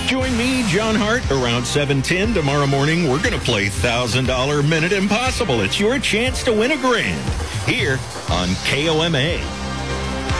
Join me, John Hart, around 7:10 tomorrow morning. We're going to play $1,000 Minute Impossible. It's your chance to win $1,000 here on KOMA.